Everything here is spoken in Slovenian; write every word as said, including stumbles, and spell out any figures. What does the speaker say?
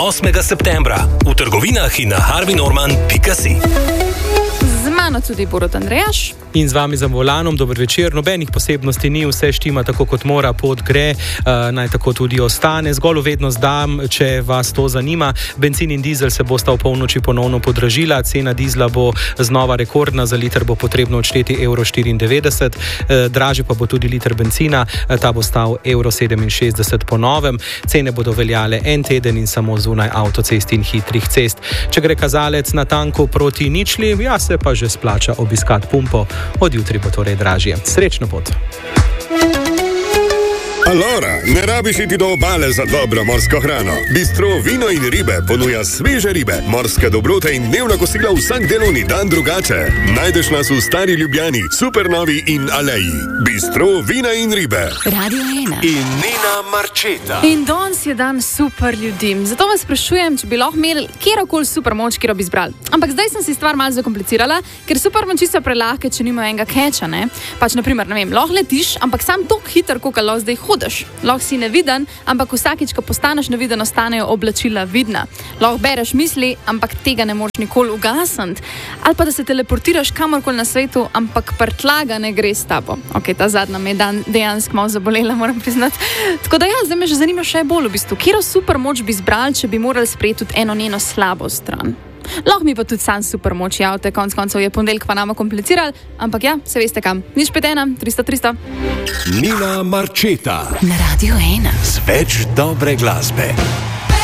osmega septembra v trgovinah in na harvey norman pika si. Z mano tudi Borut Andrejaš. In z vami za volanom, dober večer. Nobenih posebnosti ni, vse štima tako kot mora, pot gre, uh, naj tako tudi ostane. Zgolj vedno zdam, če vas to zanima. Benzin in dizel se bosta v polnoči ponovno podražila, cena dizla bo znova rekordna, za liter bo potrebno odšteti evro štiriindevetdeset, uh, dražji pa bo tudi liter benzina, uh, ta bo stal evro sedeminšestdeset po novem. Cene bodo veljale en teden in samo zunaj avtocest in hitrih cest. Če gre kazalec na tanku proti ničli, ja, se pa že splača obiskat pumpo. Od jutri bo torej dražje. Srečno pot. Alora, ne rabiš iti do obale za dobro morsko hrano. Bistro Vino in ribe ponuja sveže ribe, morske dobrote in dnevna kosila vsak delovni dan drugače. Najdeš nas v Stari Ljubljani, Supernovi in Aleji. Bistro Vina in ribe. Radio ena. In Nina Marčeta. In danes je dan super ljudem. Zato vas sprašujem, če bi lahko imeli kjerokoli super moč, kjer bi izbrali. Ampak zdaj sem si stvar malo zakomplicirala, ker super moči so prelahke, če nimajo enega keča, ne? Pač, na primer, ne vem, lahko letiš, ampak sam tok hiter, koliko lahko zdaj hodiš. Lahko si neviden, ampak vsakič, ko postaneš neviden, ostanejo oblačila vidna. Lahko bereš misli, ampak tega ne moreš nikoli ugasniti. Ali pa da se teleportiraš kamorkoli na svetu, ampak prtlaga ne gre s tabo. Ok, ta zadnja me je dan dejansko malo zabolela, moram priznati. Tako da ja, zdaj me že zanima še bolj v bistvu. Kjero super moč bi izbrali, če bi morali sprejeti tudi eno njeno slabo stran? Lahko mi pa tudi sam super moč javite, konc koncev je ponedeljek pa nama komplicirali, ampak ja, se veste kam. Nič pet ena, tristo tristo. Nina Marčeta. Na Radio ena. Z več dobre glasbe.